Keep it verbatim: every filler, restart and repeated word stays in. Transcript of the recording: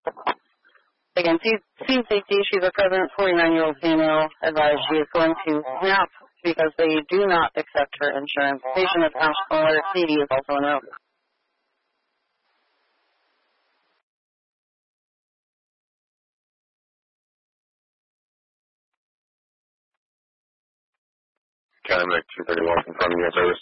Again, scene scene safety, she's a present forty-nine-year-old female, advised she is going to snap because they do not accept her insurance. Patient is Ashton Alert, C D is also en route. County Medic two thirty-one, confirming your service.